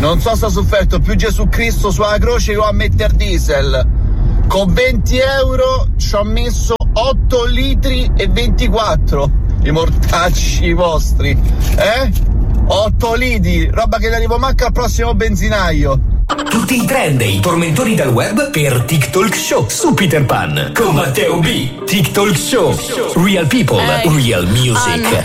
Non so se ho sofferto più Gesù Cristo sulla croce o a mettere diesel. Con 20 euro ci ho messo 8 litri e 24. I mortacci vostri. 8 litri, roba che ne arrivo manca al prossimo benzinaio. Tutti i trend e i tormentori del web per TikTok Show su Peter Pan con Matteo B. TikTok Show. Real people, real music.